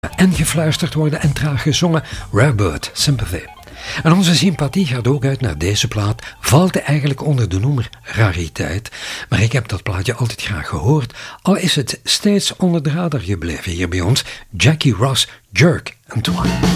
En gefluisterd worden en traag gezongen Rare Bird, Sympathy. En onze sympathie gaat ook uit naar deze plaat. Valt eigenlijk onder de noemer rariteit. Maar ik heb dat plaatje altijd graag gehoord. Al is het steeds onder de radar gebleven hier bij ons. Jackie Ross, Jerk and Twine.